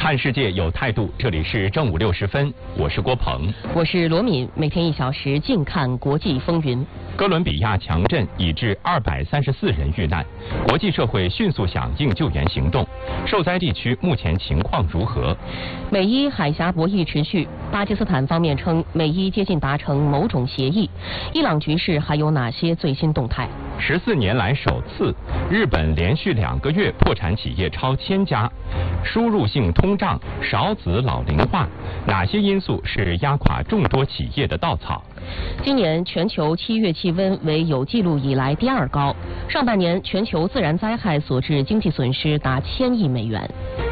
看世界有态度，这里是正午60分，我是郭鹏， 我是罗敏，每天1小时，静看国际风云。 哥伦比亚强震已致234人遇难，国际社会迅速响应救援行动。受灾地区目前情况如何？ 美伊海峡博弈持续，巴基斯坦方面称美伊接近达成某种协议。伊朗局势还有哪些最新动态 ？14年来首次，日本连续2个月破产企业超1000家。输入性通胀、少子老龄化，哪些因素是压垮众多企业的稻草？ 今年全球7月气温为有记录以来第2高，上半年全球自然灾害所致经济损失达1000亿美元。